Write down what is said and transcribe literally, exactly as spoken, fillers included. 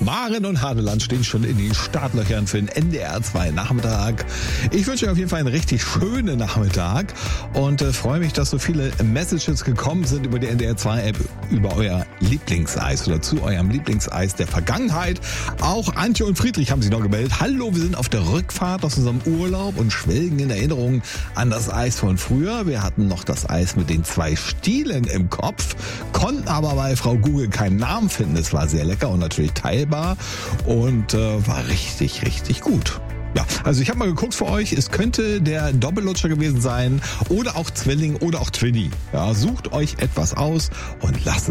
Maren und Hadeland stehen schon in den Startlöchern für den N D R zwei Nachmittag. Ich wünsche euch auf jeden Fall einen richtig schönen Nachmittag und äh, freue mich, dass so viele Messages gekommen sind über die N D R zwei App, über euer Lieblingseis oder zu eurem Lieblingseis der Vergangenheit. Auch Antje und Friedrich haben sich noch gemeldet. Hallo, wir sind auf der Rückfahrt aus unserem Urlaub und schwelgen in Erinnerungen an das Eis von früher. Wir hatten noch das Eis mit den zwei Stielen im Kopf, konnten aber bei Frau Google keinen Namen finden. Es war sehr lecker und natürlich teilbar und äh, war richtig, richtig gut. Ja, also ich habe mal geguckt für euch, es könnte der Doppellutscher gewesen sein oder auch Zwilling oder auch Twinny. Ja, sucht euch etwas aus und lasst